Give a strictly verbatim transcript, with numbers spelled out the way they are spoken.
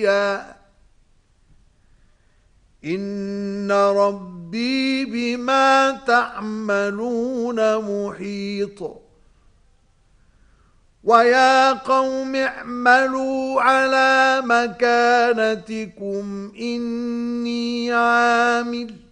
إن ربي بما تعملون محيط. ويا قوم اعملوا على مكانتكم إني عامل